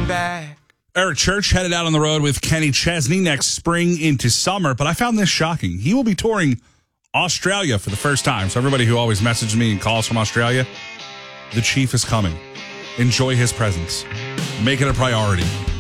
coming back. Eric Church headed out on the road with Kenny Chesney next spring into summer, but I found this shocking. He will be touring Australia for the first time. So everybody who always messages me and calls from Australia, the Chief is coming. Enjoy his presence. Make it a priority.